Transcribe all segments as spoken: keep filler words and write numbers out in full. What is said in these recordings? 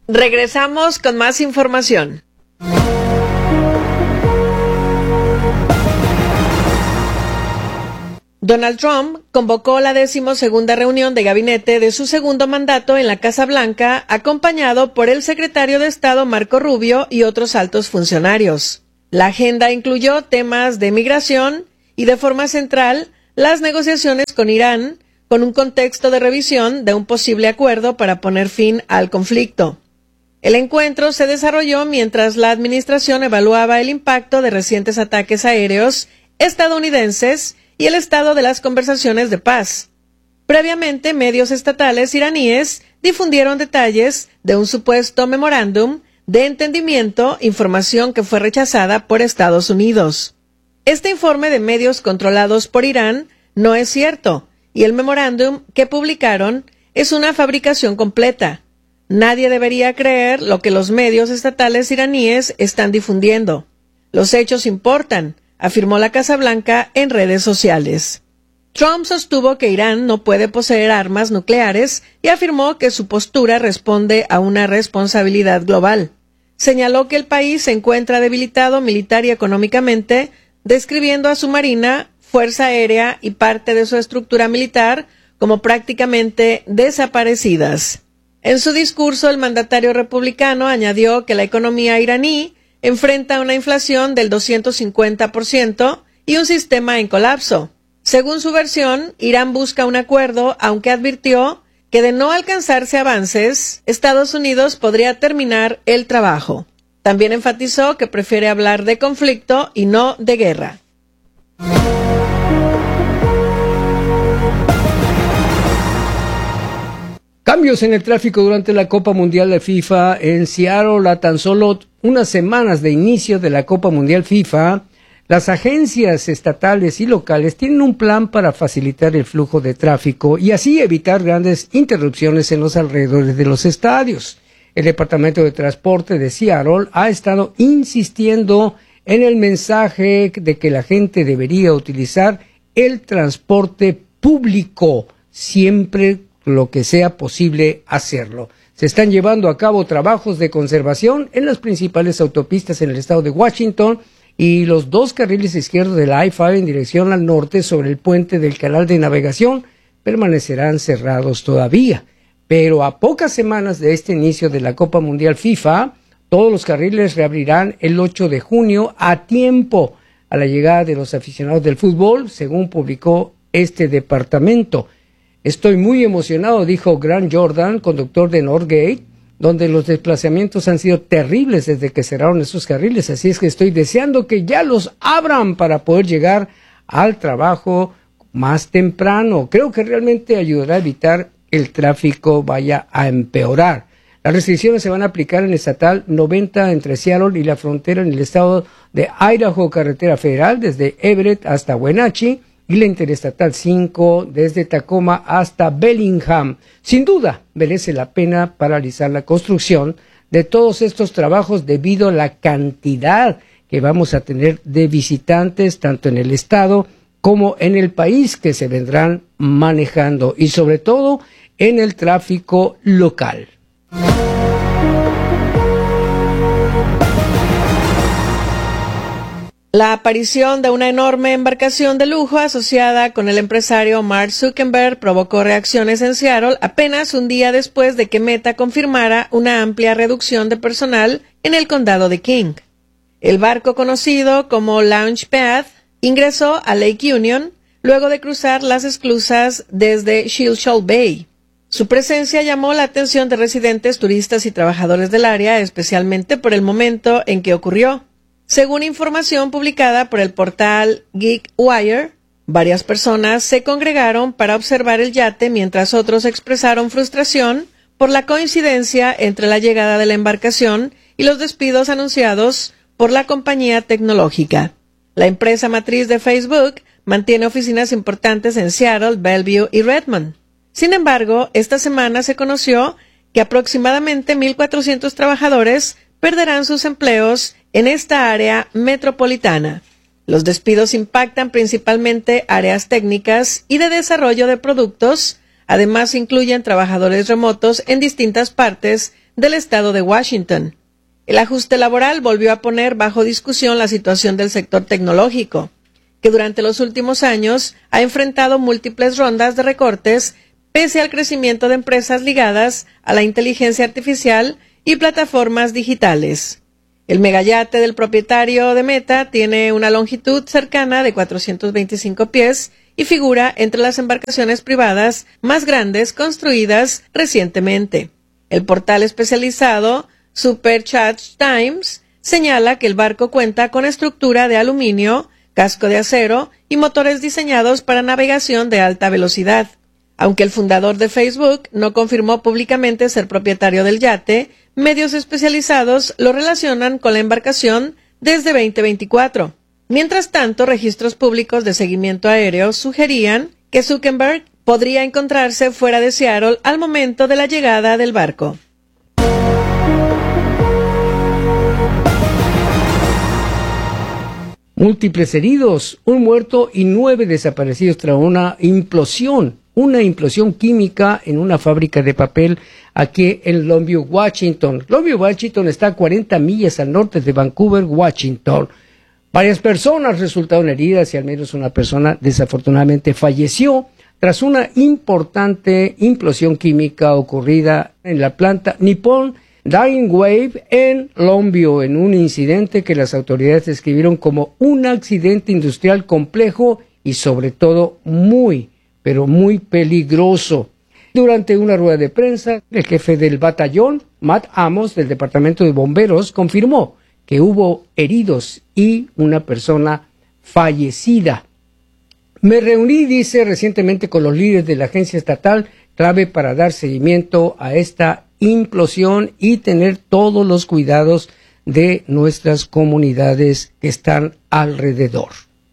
Regresamos con más información. Donald Trump convocó la decimosegunda reunión de gabinete de su segundo mandato en la Casa Blanca, acompañado por el secretario de Estado Marco Rubio y otros altos funcionarios. La agenda incluyó temas de migración y, de forma central, las negociaciones con Irán, con un contexto de revisión de un posible acuerdo para poner fin al conflicto. El encuentro se desarrolló mientras la administración evaluaba el impacto de recientes ataques aéreos estadounidenses y el estado de las conversaciones de paz. Previamente, medios estatales iraníes difundieron detalles de un supuesto memorándum de entendimiento, información que fue rechazada por Estados Unidos. Este informe de medios controlados por Irán no es cierto, y el memorándum que publicaron es una fabricación completa. Nadie debería creer lo que los medios estatales iraníes están difundiendo. Los hechos importan, afirmó la Casa Blanca en redes sociales. Trump sostuvo que Irán no puede poseer armas nucleares y afirmó que su postura responde a una responsabilidad global. Señaló que el país se encuentra debilitado militar y económicamente, describiendo a su marina, fuerza aérea y parte de su estructura militar como prácticamente desaparecidas. En su discurso, el mandatario republicano añadió que la economía iraní enfrenta una inflación del doscientos cincuenta por ciento y un sistema en colapso. Según su versión, Irán busca un acuerdo, aunque advirtió que de no alcanzarse avances, Estados Unidos podría terminar el trabajo. También enfatizó que prefiere hablar de conflicto y no de guerra. Cambios en el tráfico durante la Copa Mundial de FIFA en Seattle. A tan solo unas semanas de inicio de la Copa Mundial FIFA, las agencias estatales y locales tienen un plan para facilitar el flujo de tráfico y así evitar grandes interrupciones en los alrededores de los estadios. El Departamento de Transporte de Seattle ha estado insistiendo en el mensaje de que la gente debería utilizar el transporte público siempre lo que sea posible hacerlo. Se están llevando a cabo trabajos de conservación en las principales autopistas en el estado de Washington y los dos carriles izquierdos del I cinco en dirección al norte sobre el puente del canal de navegación permanecerán cerrados todavía. Pero a pocas semanas de este inicio de la Copa Mundial FIFA, todos los carriles reabrirán el ocho de junio a tiempo a la llegada de los aficionados del fútbol, según publicó este departamento. Estoy muy emocionado, dijo Grant Jordan, conductor de Northgate, donde los desplazamientos han sido terribles desde que cerraron esos carriles, así es que estoy deseando que ya los abran para poder llegar al trabajo más temprano. Creo que realmente ayudará a evitar el tráfico vaya a empeorar. Las restricciones se van a aplicar en el estatal noventa entre Seattle y la frontera en el estado de Idaho, carretera federal desde Everett hasta Wenatchee, y la interestatal cinco desde Tacoma hasta Bellingham. Sin duda, merece la pena paralizar la construcción de todos estos trabajos debido a la cantidad que vamos a tener de visitantes, tanto en el estado como en el país, que se vendrán manejando, y sobre todo en el tráfico local. La aparición de una enorme embarcación de lujo asociada con el empresario Mark Zuckerberg provocó reacciones en Seattle apenas un día después de que Meta confirmara una amplia reducción de personal en el condado de King. El barco conocido como Launchpad ingresó a Lake Union luego de cruzar las esclusas desde Shield Shoal Bay. Su presencia llamó la atención de residentes, turistas y trabajadores del área, especialmente por el momento en que ocurrió. Según información publicada por el portal GeekWire, varias personas se congregaron para observar el yate mientras otros expresaron frustración por la coincidencia entre la llegada de la embarcación y los despidos anunciados por la compañía tecnológica. La empresa matriz de Facebook mantiene oficinas importantes en Seattle, Bellevue y Redmond. Sin embargo, esta semana se conoció que aproximadamente mil cuatrocientos trabajadores perderán sus empleos en esta área metropolitana. Los despidos impactan principalmente áreas técnicas y de desarrollo de productos. Además, incluyen trabajadores remotos en distintas partes del estado de Washington. El ajuste laboral volvió a poner bajo discusión la situación del sector tecnológico, que durante los últimos años ha enfrentado múltiples rondas de recortes pese al crecimiento de empresas ligadas a la inteligencia artificial y plataformas digitales. El megayate del propietario de Meta tiene una longitud cercana de cuatrocientos veinticinco pies y figura entre las embarcaciones privadas más grandes construidas recientemente. El portal especializado Supercharge Times señala que el barco cuenta con estructura de aluminio, casco de acero y motores diseñados para navegación de alta velocidad. Aunque el fundador de Facebook no confirmó públicamente ser propietario del yate, medios especializados lo relacionan con la embarcación desde veinte veinticuatro. Mientras tanto, registros públicos de seguimiento aéreo sugerían que Zuckerberg podría encontrarse fuera de Seattle al momento de la llegada del barco. Múltiples heridos, un muerto y nueve desaparecidos tras una implosión, una implosión química en una fábrica de papel aquí en Longview, Washington. Longview, Washington está a cuarenta millas al norte de Vancouver, Washington. Varias personas resultaron heridas y al menos una persona desafortunadamente falleció tras una importante implosión química ocurrida en la planta Nippon Dying Wave en Longview, en un incidente que las autoridades describieron como un accidente industrial complejo y sobre todo muy, pero muy peligroso. Durante una rueda de prensa, el jefe del batallón, Matt Amos, del Departamento de Bomberos, confirmó que hubo heridos y una persona fallecida. Me reuní, dice, recientemente con los líderes de la agencia estatal, clave para dar seguimiento a esta implosión y tener todos los cuidados de nuestras comunidades que están alrededor.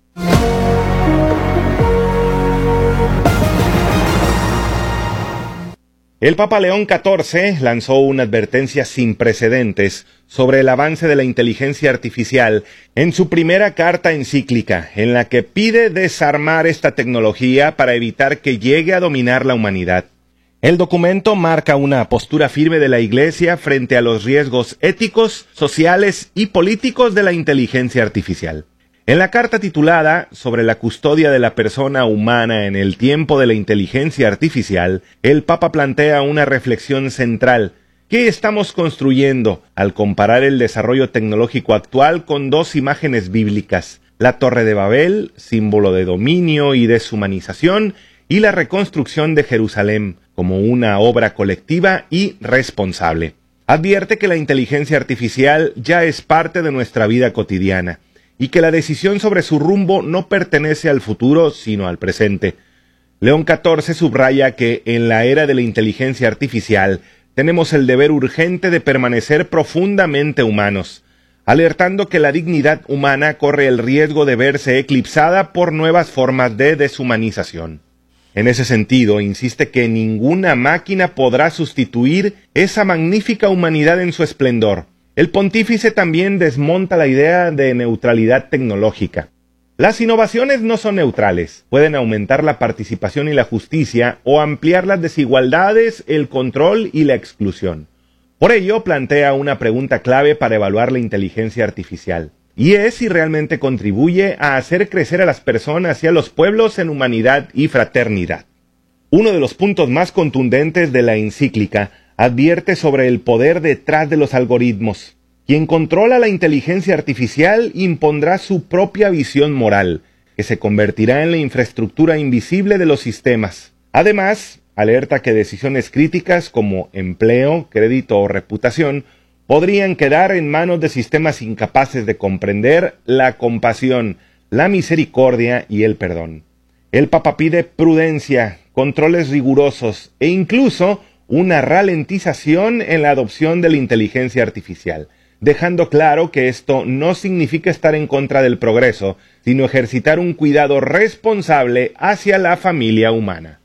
El Papa León catorce lanzó una advertencia sin precedentes sobre el avance de la inteligencia artificial en su primera carta encíclica, en la que pide desarmar esta tecnología para evitar que llegue a dominar la humanidad. El documento marca una postura firme de la Iglesia frente a los riesgos éticos, sociales y políticos de la inteligencia artificial. En la carta titulada sobre la custodia de la persona humana en el tiempo de la inteligencia artificial, el Papa plantea una reflexión central. ¿Qué estamos construyendo al comparar el desarrollo tecnológico actual con dos imágenes bíblicas? La Torre de Babel, símbolo de dominio y deshumanización, y la reconstrucción de Jerusalén, como una obra colectiva y responsable. Advierte que la inteligencia artificial ya es parte de nuestra vida cotidiana, y que la decisión sobre su rumbo no pertenece al futuro, sino al presente. León catorce subraya que en la era de la inteligencia artificial tenemos el deber urgente de permanecer profundamente humanos, alertando que la dignidad humana corre el riesgo de verse eclipsada por nuevas formas de deshumanización. En ese sentido, insiste que ninguna máquina podrá sustituir esa magnífica humanidad en su esplendor. El pontífice también desmonta la idea de neutralidad tecnológica. Las innovaciones no son neutrales, pueden aumentar la participación y la justicia o ampliar las desigualdades, el control y la exclusión. Por ello, plantea una pregunta clave para evaluar la inteligencia artificial, y es si realmente contribuye a hacer crecer a las personas y a los pueblos en humanidad y fraternidad. Uno de los puntos más contundentes de la encíclica advierte sobre el poder detrás de los algoritmos. Quien controla la inteligencia artificial impondrá su propia visión moral, que se convertirá en la infraestructura invisible de los sistemas. Además, alerta que decisiones críticas como empleo, crédito o reputación podrían quedar en manos de sistemas incapaces de comprender la compasión, la misericordia y el perdón. El Papa pide prudencia, controles rigurosos e incluso una ralentización en la adopción de la inteligencia artificial, dejando claro que esto no significa estar en contra del progreso, sino ejercitar un cuidado responsable hacia la familia humana.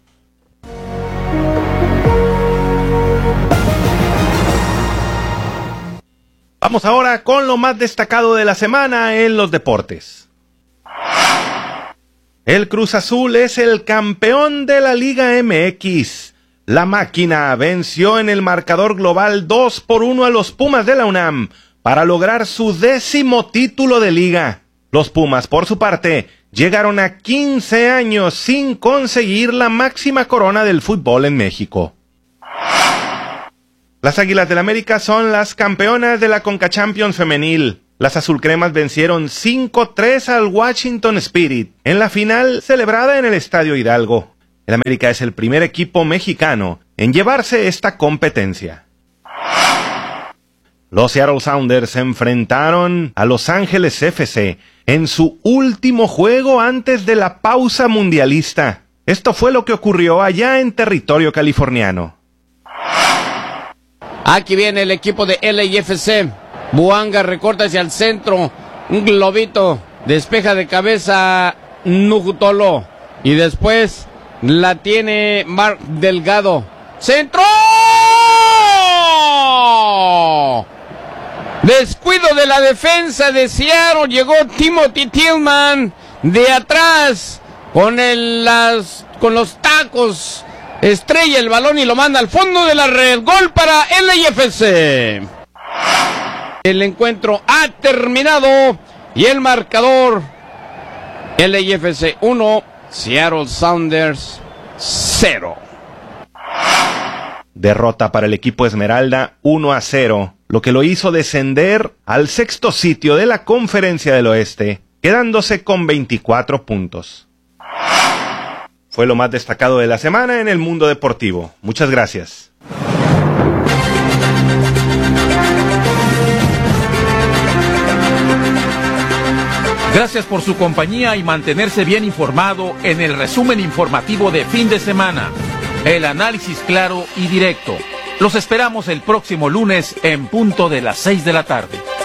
Vamos ahora con lo más destacado de la semana en los deportes. El Cruz Azul es el campeón de la Liga M X. La Máquina venció en el marcador global dos por uno a los Pumas de la UNAM para lograr su décimo título de liga. Los Pumas, por su parte, llegaron a quince años sin conseguir la máxima corona del fútbol en México. Las Águilas del América son las campeonas de la Conca Champions femenil. Las azulcremas vencieron cinco tres al Washington Spirit en la final celebrada en el Estadio Hidalgo. El América es el primer equipo mexicano en llevarse esta competencia. Los Seattle Sounders se enfrentaron a Los Ángeles F C en su último juego antes de la pausa mundialista. Esto fue lo que ocurrió allá en territorio californiano. Aquí viene el equipo de L A F C. Buanga recorta hacia el centro. Un globito. Despeja de cabeza Nugutolo. Y después la tiene Mark Delgado. ¡Centro! Descuido de la defensa de Seattle. Llegó Timothy Tillman de atrás con el, las, con los tacos. Estrella el balón y lo manda al fondo de la red. Gol para L A F C. El encuentro ha terminado y el marcador L A F C uno, Seattle Sounders cero. Derrota para el equipo Esmeralda uno a cero, lo que lo hizo descender al sexto sitio de la Conferencia del Oeste, quedándose con veinticuatro puntos. Fue lo más destacado de la semana en el mundo deportivo. Muchas gracias. Gracias por su compañía y mantenerse bien informado en el resumen informativo de fin de semana. El análisis claro y directo. Los esperamos el próximo lunes en punto de las seis de la tarde.